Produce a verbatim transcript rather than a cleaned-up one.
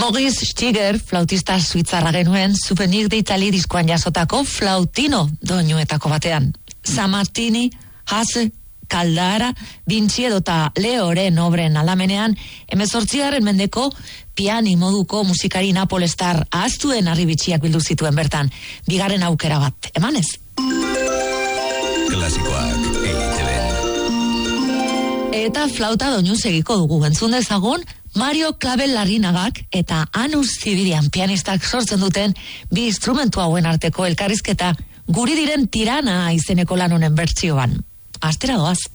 Maurice Stiger, flautista suitzarra genuen, Souvenir d'Italie diskoan jasotako flautino doinuetako batean. Sammartini, Hasse, Caldara, Vinci edota Leoren obren alamenean, hemezortzigarren mendeko piani moduko musikari napolestar ahaztuen arribitxiak bildu zituen bertan. Bigarren aukera bat, emanez? Klasikoak E I T B. Eta flauta doinu segiko dugu, entzun dezagun Mario Clavel Larrinagak eta Anus Zibidian pianistak sortzen duten bi instrumentu hauen arteko elkarrizketa guri diren tirana izeneko lan honen bertsioan. Astera doaz.